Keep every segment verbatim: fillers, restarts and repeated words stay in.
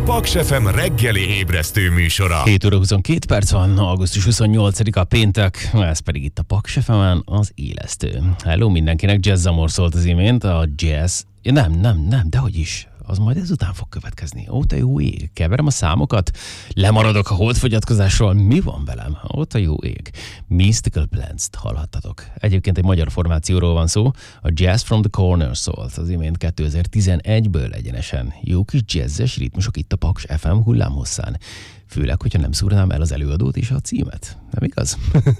Paks ef em reggeli ébresztő műsora. hét óra huszonkét perc van, augusztus huszonnyolcadika péntek, ez pedig itt a Paks ef emen az élesztő. Hello mindenkinek, Jazz Zamor szólt az imént, a jazz... Ja, nem, nem, nem, dehogy is. Az majd ezután fog következni. Ó, te jó ég, keverem a számokat, lemaradok a holdfogyatkozásról, mi van velem? Ó, te jó ég. Mystical Plants-t hallhattatok. Egyébként egy magyar formációról van szó, a Jazz from the Corner szólt az imént kétezer-tizenegyből egyenesen. Jó kis jazzes ritmusok itt a Paks ef em hullámhosszán. Főleg, hogyha nem szúrnám el az előadót és a címet. Nem igaz?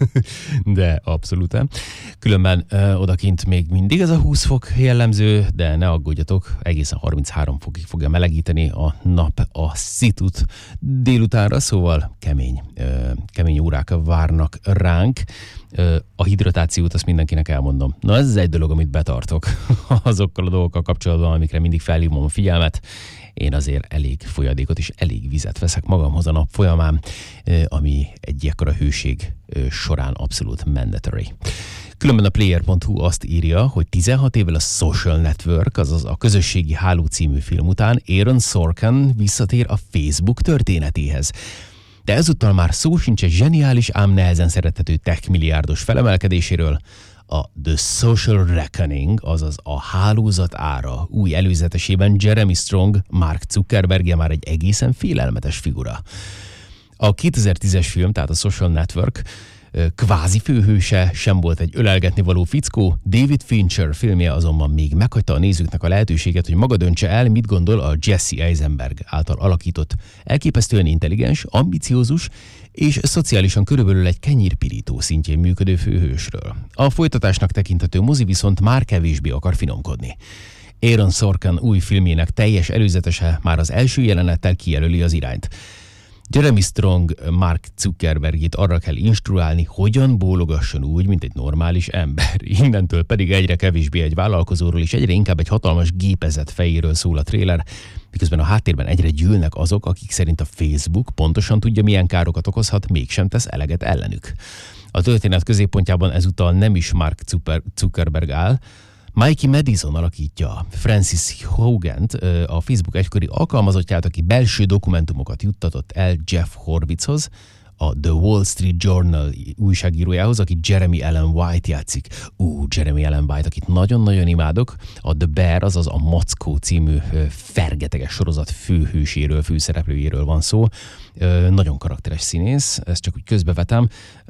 De abszolút nem. Különben ö, odakint még mindig ez a húsz fok jellemző, de ne aggódjatok, egészen harminchárom fokig fogja melegíteni a nap a szitut délutánra, szóval kemény, ö, kemény órák várnak ránk. Ö, a hidratációt azt mindenkinek elmondom. Na ez egy dolog, amit betartok azokkal a dolgokkal kapcsolatban, amikre mindig felhívom a figyelmet. Én azért elég folyadékot és elég vizet veszek magamhoz a nap folyamán, ami egy ekkora hőség során abszolút mandatory. Különben a player pont hu azt írja, hogy tizenhat évvel a Social Network, azaz a közösségi háló című film után Aaron Sorkin visszatér a Facebook történetéhez. De ezúttal már szó sincs egy zseniális, ám nehezen szerethető tech milliárdos felemelkedéséről. A The Social Reckoning, azaz a hálózat ára új előzetesében Jeremy Strong, Mark Zuckerbergje már egy egészen félelmetes figura. A kétezer-tízes film, tehát a Social Network kvázi főhőse sem volt egy ölelgetni való fickó, David Fincher filmje azonban még meghagyta a nézőknek a lehetőséget, hogy maga döntse el, mit gondol a Jesse Eisenberg által alakított, elképesztően intelligens, ambiciózus és szociálisan körülbelül egy kenyérpirító szintjén működő főhősről. A folytatásnak tekinthető mozi viszont már kevésbé akar finomkodni. Aaron Sorkin új filmjének teljes előzetese már az első jelenettel kijelöli az irányt. Jeremy Strong Mark Zuckerbergét arra kell instruálni, hogyan bólogasson úgy, mint egy normális ember. Innentől pedig egyre kevésbé egy vállalkozóról és egyre inkább egy hatalmas gépezet fejéről szól a tréler, miközben a háttérben egyre gyűlnek azok, akik szerint a Facebook pontosan tudja, milyen károkat okozhat, mégsem tesz eleget ellenük. A történet középpontjában ezúttal nem is Mark Zuckerberg áll, Mikey Madison alakítja Francis Hogant, a Facebook egykori alkalmazottját, aki belső dokumentumokat juttatott el Jeff Horwitzhoz, a The Wall Street Journal újságírójához, aki Jeremy Allen White játszik. Ú, Jeremy Allen White, akit nagyon-nagyon imádok. A The Bear, azaz a Mackó című fergeteges sorozat főhőséről, főszereplőjéről van szó. Nagyon karakteres színész, ezt csak úgy közbevetem.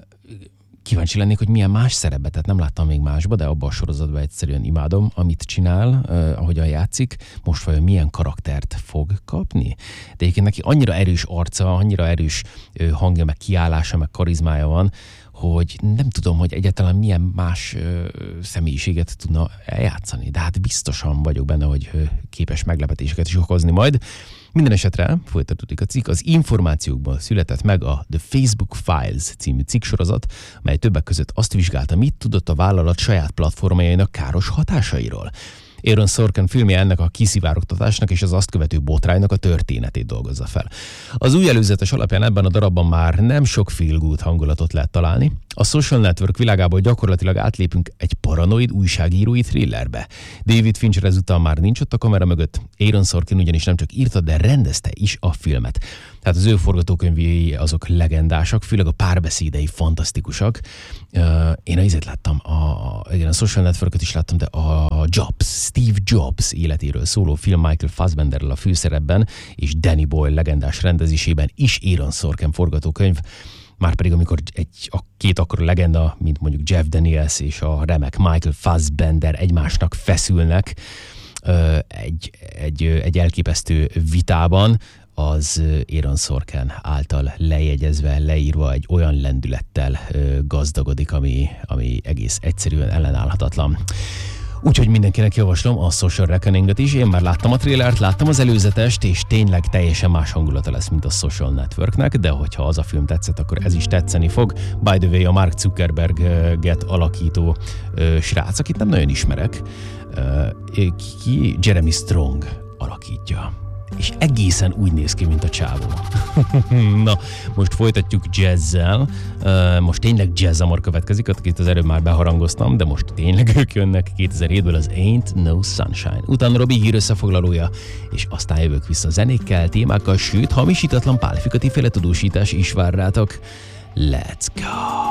Kíváncsi lennék, hogy milyen más szerepet, tehát nem láttam még másba, de abban a sorozatban egyszerűen imádom, amit csinál, eh, ahogyan játszik. Most vajon milyen karaktert fog kapni? De egyébként neki annyira erős arca, annyira erős eh, hangja, meg kiállása, meg karizmája van, hogy nem tudom, hogy egyáltalán milyen más ö, személyiséget tudna eljátszani. De hát biztosan vagyok benne, hogy ö, képes meglepetéseket is okozni majd. Minden esetre folytatódik a cikk, az információkból született meg a The Facebook Files című cikksorozat, mely többek között azt vizsgálta, mit tudott a vállalat saját platformjainak káros hatásairól. Aaron Sorkin filmje ennek a kiszivárogtatásnak és az azt követő botránynak a történetét dolgozza fel. Az új előzetes alapján ebben a darabban már nem sok feel good hangulatot lehet találni. A Social Network világából gyakorlatilag átlépünk egy paranoid újságírói thrillerbe. David Fincher ezután már nincs ott a kamera mögött, Aaron Sorkin ugyanis nem csak írta, de rendezte is a filmet. Tehát az ő forgatókönyvei azok legendásak, főleg a párbeszédei fantasztikusak. Én azért láttam, a, igen, a Social Networköt is láttam, de a Jobs, Steve Jobs életéről szóló film Michael Fassbenderrel a főszerepben, és Danny Boyle legendás rendezésében is Aaron Sorkin forgatókönyv. Márpedig amikor egy, a két akkora legenda, mint mondjuk Jeff Daniels és a remek Michael Fassbender egymásnak feszülnek egy, egy, egy elképesztő vitában, az Aaron Sorkin által lejegyezve, leírva egy olyan lendülettel gazdagodik, ami, ami egész egyszerűen ellenállhatatlan. Úgyhogy mindenkinek javaslom a Social Reckoningot is. Én már láttam a trélert, láttam az előzetest, és tényleg teljesen más hangulata lesz, mint a Social Networknek, de hogyha az a film tetszett, akkor ez is tetszeni fog. By the way, a Mark Zuckerberget alakító uh, srác, akit nem nagyon ismerek, uh, ki Jeremy Strong alakítja. és egészen úgy néz ki, mint a csávó. Na, most folytatjuk jazzel. Uh, most tényleg Jazzamor következik, akit az előbb már beharangoztam, de most tényleg ők jönnek kétezer-hétből az Ain't No Sunshine. Utána Robi hír összefoglalója, és aztán jövök vissza zenékkel, témákkal, sőt, hamisítatlan pálfikatív féle tudósítás is vár rátok. Let's go!